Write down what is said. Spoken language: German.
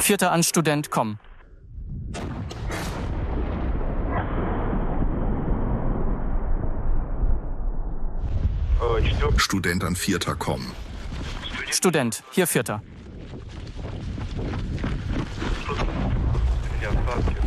Vierter an Student, komm. Student an Vierter, komm. Student, hier Vierter.